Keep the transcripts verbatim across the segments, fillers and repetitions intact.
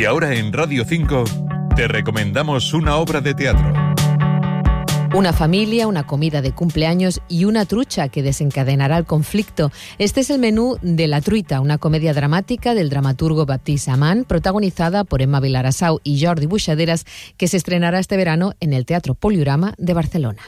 Y ahora en Radio cinco te recomendamos una obra de teatro. Una familia, una comida de cumpleaños y una trucha que desencadenará el conflicto. Este es el menú de La Truita, una comedia dramática del dramaturgo Baptist Amand, protagonizada por Emma Vilarasau y Jordi Buixaderas, que se estrenará este verano en el Teatro Poliorama de Barcelona.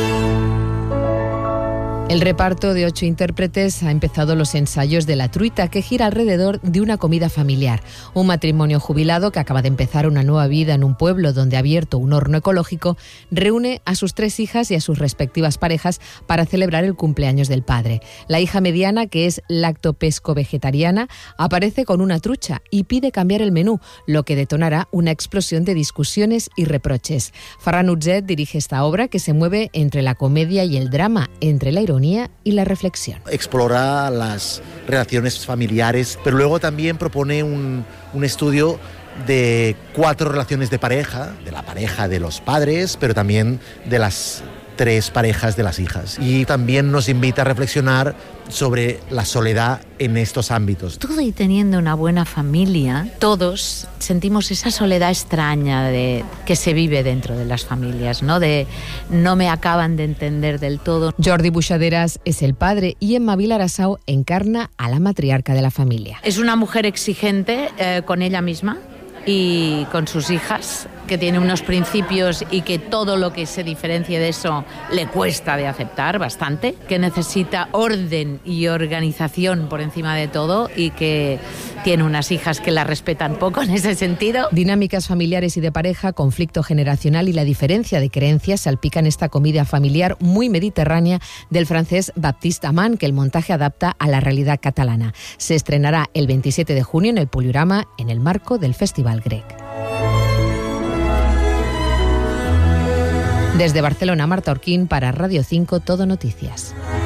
El reparto de ocho intérpretes ha empezado los ensayos de La Truita, que gira alrededor de una comida familiar. Un matrimonio jubilado que acaba de empezar una nueva vida en un pueblo donde ha abierto un horno ecológico reúne a sus tres hijas y a sus respectivas parejas para celebrar el cumpleaños del padre. La hija mediana, que es lactopesco-vegetariana, aparece con una trucha y pide cambiar el menú, lo que detonará una explosión de discusiones y reproches. Ferran Utzet dirige esta obra, que se mueve entre la comedia y el drama, entre la ironía y la reflexión. Explora las relaciones familiares, pero luego también propone un, un estudio de cuatro relaciones de pareja, de la pareja de los padres, pero también de las tres parejas de las hijas. Y también nos invita a reflexionar sobre la soledad en estos ámbitos. Todo y teniendo una buena familia, todos sentimos esa soledad extraña de, que se vive dentro de las familias, ¿no? De no me acaban de entender del todo. Jordi Buixaderas es el padre y Emma Vilarasau encarna a la matriarca de la familia. Es una mujer exigente eh, con ella misma y con sus hijas, que tiene unos principios y que todo lo que se diferencie de eso le cuesta de aceptar bastante, que necesita orden y organización por encima de todo y que tiene unas hijas que la respetan poco en ese sentido. Dinámicas familiares y de pareja, conflicto generacional y la diferencia de creencias salpican esta comida familiar muy mediterránea del francés Baptist Amand, que el montaje adapta a la realidad catalana. Se estrenará el veintisiete de junio en el Poliorama en el marco del Festival Grec. Desde Barcelona, Marta Orquín para Radio cinco Todo Noticias.